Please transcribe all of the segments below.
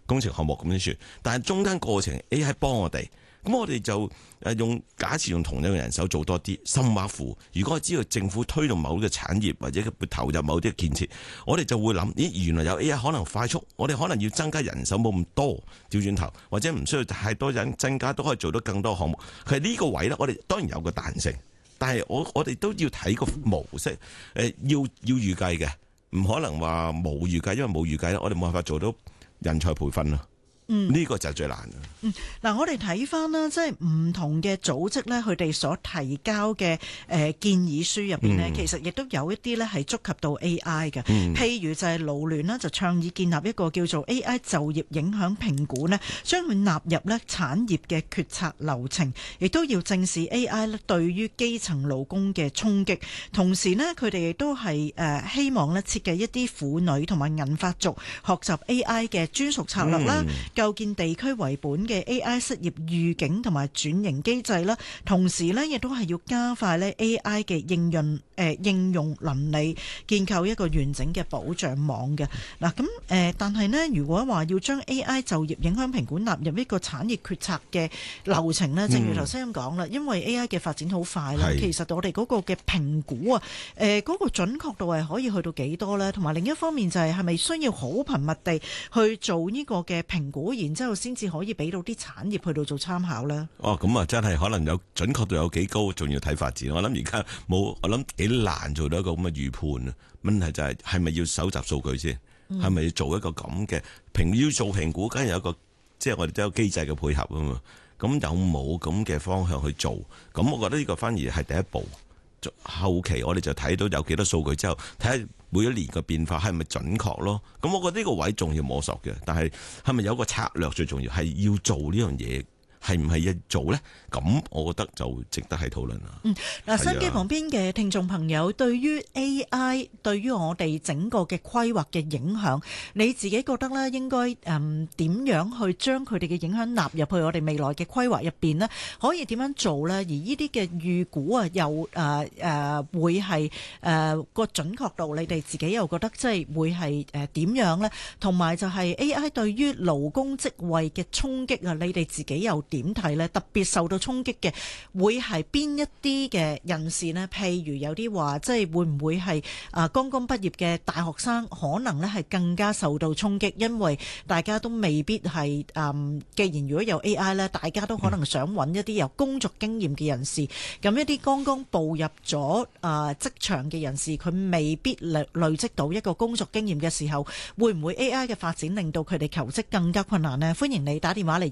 工程項目咁先算。但係中間過程 AI 幫我哋，咁我哋就假設用同樣嘅人手做多啲，甚或乎，如果我知道政府推動某個產業或者佢投入某啲建設，我哋就會諗，咦，原來有 AI 可能快速，我哋可能要增加人手冇咁多，調轉頭或者唔需要太多人增加，都可以做到更多項目。其實呢個位呢，我哋當然有個彈性，但係我哋都要睇個模式，要預計嘅，唔可能話冇預計，因為冇預計咧，我哋冇辦法做到人才培訓啦。呢個就係最難嘅。 嗱，我哋睇翻啦，即係唔同嘅組織咧，佢哋所提交嘅建議書入邊咧，其實亦都有一啲咧係觸及到 AI 嘅。譬如就係勞聯啦，就倡議建立一個叫做 AI 就業影響評估咧，將佢納入咧產業嘅決策流程，亦都要正視 AI 咧對於基層勞工嘅衝擊。同時咧，佢哋亦都係希望咧設計一啲婦女同埋銀髮族學習 AI 嘅專屬策略啦。構建地區為本嘅 AI 失業預警同埋轉型機制啦，同時呢亦都係要加快呢 AI 嘅應用能力，建構一個完整嘅保障網嘅。嗱咁但係呢，如果話要將 AI 就業影響評估納入一個產業決策嘅流程呢，正如頭先咁講啦，因為 AI 嘅發展好快啦，其實我哋嗰個嘅評估啊，嗰個準確度係可以去到幾多呢？同埋另一方面就係咪需要好頻密地去做呢個嘅評估？然之後先至可以俾到啲產業去到做參考咧。 咁啊，真係可能有準確度有幾高，仲要睇發展。我諗而家冇，我諗幾難做到一個咁嘅預判啊。問題就係咪要搜集數據先？係咪要做一個咁嘅要做評估？梗係有一個，即係我哋都有機制嘅配合啊嘛。咁有冇咁嘅方向去做？咁我覺得呢個反而係第一步。後期我哋就睇到有幾多數據之後，睇下每一年嘅變化係咪準確咯。咁我覺得呢個位仲要摸索嘅，但係係咪有個策略最重要，係要做呢樣嘢。係唔係要做呢？咁我覺得就值得係討論啦。 嗱，收音機旁邊嘅聽眾朋友，對於 AI 對於我哋整個嘅規劃嘅影響，你自己覺得咧應該點樣去將佢哋嘅影響納入去我哋未來嘅規劃入邊呢？可以點樣做呢？而呢啲嘅預估啊，又會係個準確度，你哋自己又覺得即係會係點樣呢？同埋就係 AI 對於勞工職位嘅衝擊啊，你哋自己又點睇呢？特別受到衝擊嘅會係邊一啲嘅人士呢？譬如有啲話，即係會唔會係剛剛畢業嘅大學生，可能呢係更加受到衝擊，因為大家都未必係既然如果有 AI 呢，大家都可能想揾一啲有工作經驗嘅人士。咁一啲剛剛步入咗職場嘅人士，佢未必累積到一個工作經驗嘅時候，會唔會 AI 嘅發展令到佢哋求職更加困難呢？歡迎你打電話嚟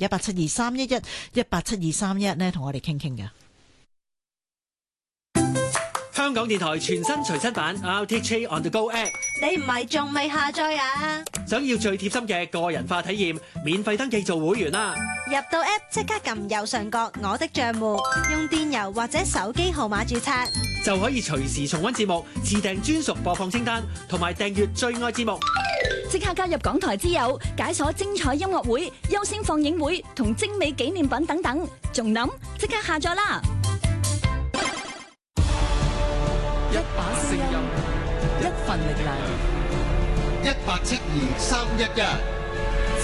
1872311，1872311呢，同我哋傾傾㗎。 香港電台全新隨身版 RTHK On The Go App， 你唔係仲未下載啊？ 想要最貼心嘅個人化體驗，免費登記做會員啦！ 入到 App 即刻撳右上角我的帳戶，用電郵或者手機號碼註冊， 就可以隨時重溫節目、自訂專屬播放清單，同埋訂閱最愛節目。 即刻加入港台之友，解鎖精彩音樂會、優先放映會同精美紀念品等等，仲諗即刻下載啦！ 一把聲音，一份力量，172-311